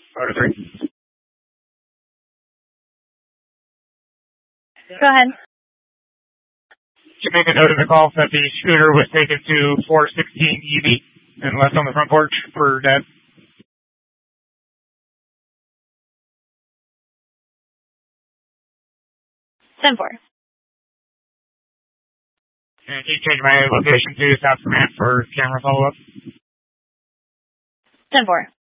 Motor 3. Go ahead. To make a note of the call that the schooner was taken to 416 EV and left on the front porch for Dad. 10-4. And can you change my location to South Command for camera follow-up? 10-4.